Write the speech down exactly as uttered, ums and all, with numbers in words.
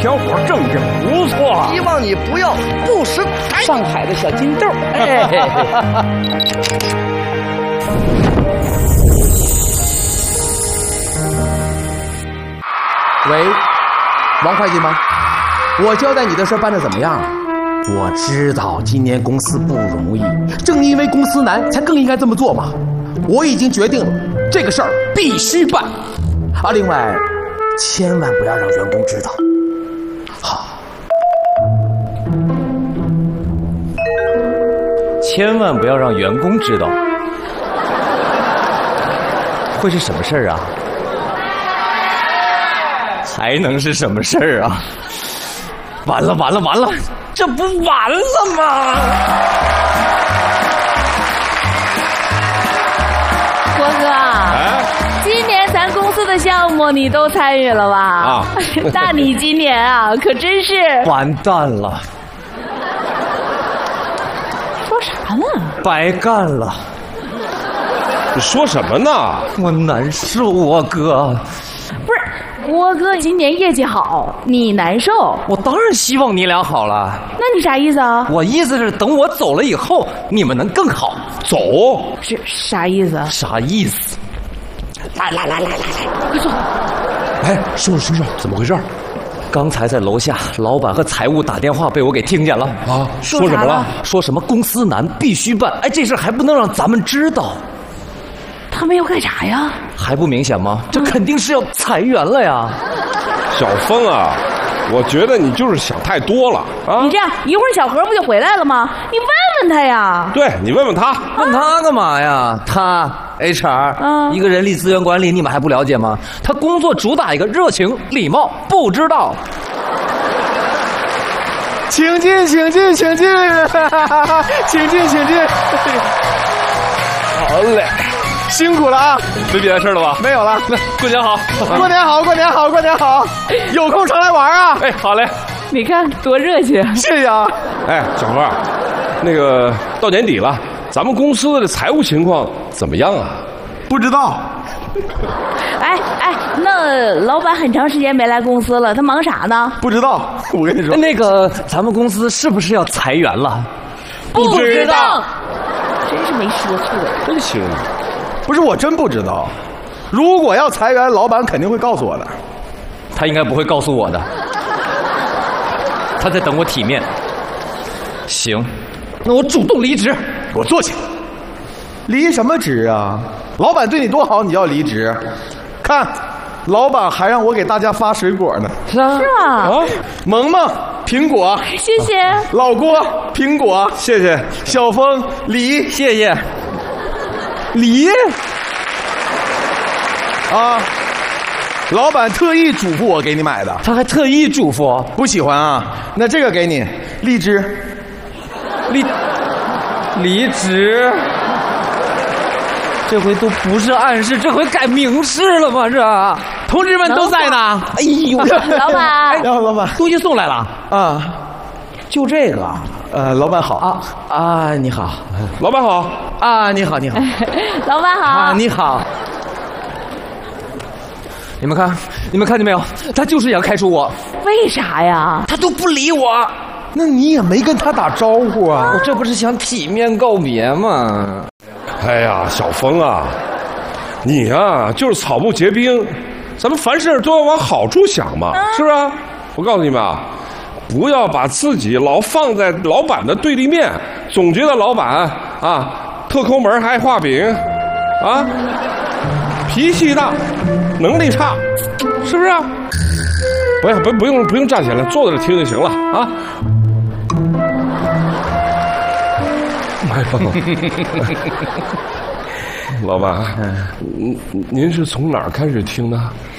小伙正正不错。 希望你不要不识抬。 上海的小金豆，哎。 喂，王会计吗？我交代你的事办得怎么样了？我知道今年公司不容易，正因为公司难，才更应该这么做嘛。我已经决定了，这个事儿必须办。啊，另外，千万不要让员工知道。好， 千万不要让员工知道。会是什么事儿啊？还能是什么事儿啊？完了完了完了，这不完了吗？ 郭哥，哎，今年咱公司的项目你都参与了吧？啊，那你今年啊，可真是完蛋了。 说啥呢？ 白干了。 你说什么呢？ 我难受啊，哥。 不是。郭哥今年业绩好，你难受？ 我当然希望你俩好了。 那你啥意思啊？ 我意思是，等我走了以后，你们能更好。 走是啥意思？ 啥意思？ 来来来来来来，快坐。 哎，叔叔叔叔，怎么回事？ 刚才在楼下，老板和财务打电话被我给听见了啊！说什么了？ 说什么公司难必须办？哎，这事还不能让咱们知道。 他们要干啥呀？ 还不明显吗？这肯定是要裁员了呀！ 小峰啊，我觉得你就是想太多了啊！ 你这样一会儿小何不就回来了吗？你问问他呀。 对，你问问他， 问他干嘛呀？他 H R， 嗯，一个人力资源管理，你们还不了解吗？他工作主打一个热情、礼貌，不知道。 请进，请进，请进，请进，请进。 好嘞。 辛苦了啊！ 没别的事了吧？ 没有了。 过年好， 过年好，过年好，过年好！有空常来玩啊！ 哎，好嘞。 你看多热情！ 谢谢啊！ 哎，小何，那个到年底了，咱们公司的财务情况怎么样啊？ 不知道。 哎哎，那老板很长时间没来公司了，他忙啥呢？ 不知道。我跟你说， 那个咱们公司是不是要裁员了？ 不知道。真是没说错， 真行。 不是我真不知道，如果要裁员，老板肯定会告诉我的。 他应该不会告诉我的，他在等我体面。行，那我主动离职。 我坐下。离什么职啊？老板对你多好，你要离职？看，老板还让我给大家发水果呢。 是啊， 是吗？啊， 萌萌苹果， 谢谢。 老郭苹果， 谢谢。 小峰梨， 谢谢。 梨啊，老板特意嘱咐我给你买的。 他还特意嘱咐， 不喜欢啊？那这个给你，荔枝。 离离职，这回都不是暗示，这回改明示了吗？这同志们都在呢。哎呦， 老板， 然后老板东西送来了啊， 就这个。 呃，老板好啊啊，你好， 老板好啊，你好，你好， 老板好啊，你好。你们看，你们看见没有？他就是要开除我。 为啥呀？ 他都不理我。 那你也没跟他打招呼啊？ 我这不是想体面告别吗？ 哎呀，小峰啊，你啊就是草木皆兵，咱们凡事都要往好处想嘛，是不是？我告诉你们啊。不要把自己老放在老板的对立面，总觉得老板啊特抠门还爱画饼，啊脾气大，能力差，是不是？不要不不用不用站起来，坐在这听就行了啊。哎呦，老板，您您是从哪儿开始听的？